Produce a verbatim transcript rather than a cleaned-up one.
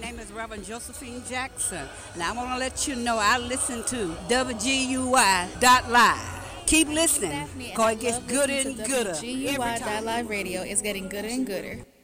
name is Reverend Josephine Jackson, and I want to let you know I listen to W G U Y dot live. Keep listening, Stephanie, and because I it gets love gooder listening and to gooder W G U every Y time. Live Radio. It's getting gooder and gooder.